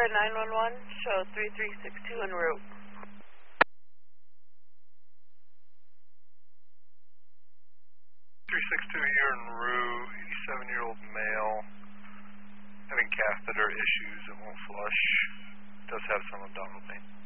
Sierra 911, show 3362 en route. 362 here en route, 87-year-old male, having catheter issues, it won't flush, does have some abdominal pain.